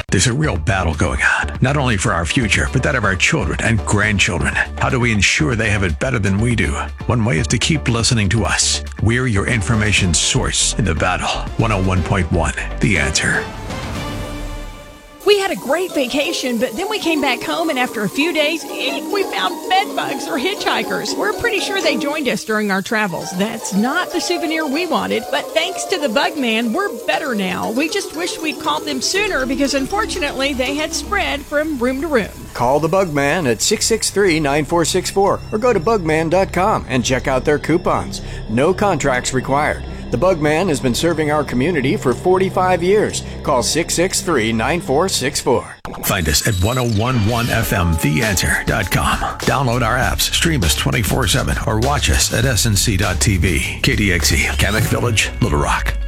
There's a real battle going on, not only for our future, but that of our children and grandchildren. How do we ensure they have it better than we do? One way is to keep listening to us. We're your information source in the battle. 101.1, The Answer. We had a great vacation, but then we came back home, and after a few days, we found bed bugs or hitchhikers. We're pretty sure they joined us during our travels. That's not the souvenir we wanted, but thanks to the Bug Man, we're better now. We just wish we'd called them sooner because, unfortunately, they had spread from room to room. Call the Bug Man at 663-9464 or go to bugman.com and check out their coupons. No contracts required. The Bug Man has been serving our community for 45 years. Call 663-9464. Find us at 1011fmtheanswer.com. Download our apps, stream us 24/7, or watch us at snc.tv. KDXE, Kamek Village, Little Rock.